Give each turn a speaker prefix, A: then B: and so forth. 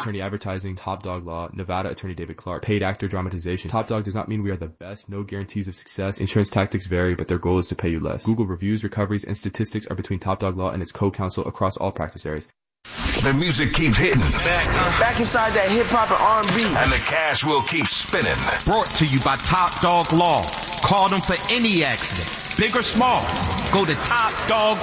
A: Attorney Advertising, Top Dog Law, Nevada Attorney David Clark, Paid Actor Dramatization. Top Dog does not mean we are the best, no guarantees of success. Insurance tactics vary, but their goal is to pay you less. Google reviews, recoveries, and statistics are between Top Dog Law and its co-counsel across all practice areas.
B: The music keeps hitting.
C: Back inside that hip-hop and R&B.
B: And the cash will keep spinning.
D: Brought to you by Top Dog Law. Call them for any accident, big or small. Go to Top Dog